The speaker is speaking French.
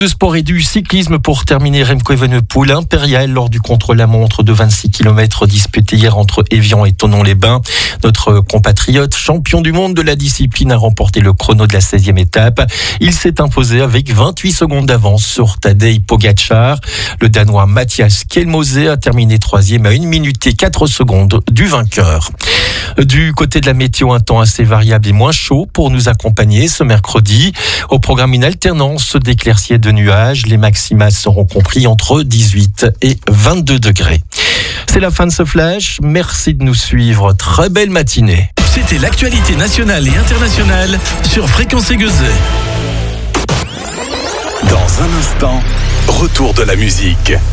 De sport et du cyclisme pour terminer, Remco Evenepoel impérial lors du contre-la-montre de 26 km disputé hier entre Évian et Thonon-les-Bains. Notre compatriote, champion du monde de la discipline, a remporté le chrono de la 16e étape. Il s'est imposé avec 28 secondes d'avance sur Tadej Pogačar. Le Danois Mathias Kjelmose a terminé 3e à 1 minute et 4 secondes du vainqueur. Du côté de la météo, un temps assez variable et moins chaud pour nous accompagner ce mercredi. Au programme, une alternance d'éclaircies et de nuages. Les maxima seront compris entre 18 et 22 degrés. C'est la fin de ce flash. Merci de nous suivre. Très belle matinée. C'était l'actualité nationale et internationale sur Fréquence Aiguezée. Dans un instant, retour de la musique.